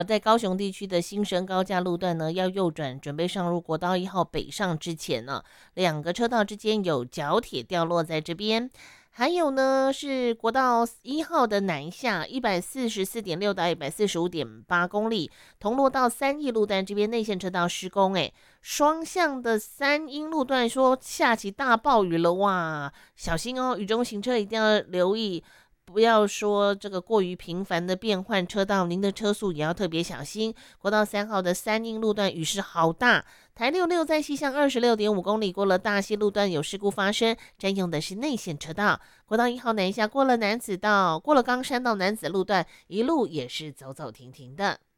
在高雄地区的新生高架路段呢，要右转，准备上入国道1号北上之前呢，两个车道之间有角铁掉落在这边。还有呢，是国道1号的南下144.6到145.8公里，同罗道三义路段这边内线车道施工，双向的三英路段说下起大暴雨了哇，小心哦，雨中行车一定要留意。不要说这个过于频繁的变换车道，您的车速也要特别小心。国道3号的三英路段雨势好大，台66在西向26.5公里过了大溪路段有事故发生，占用的是内线车道。国道1号南下过了南子道，过了冈山到南子路段，一路也是走走停停的。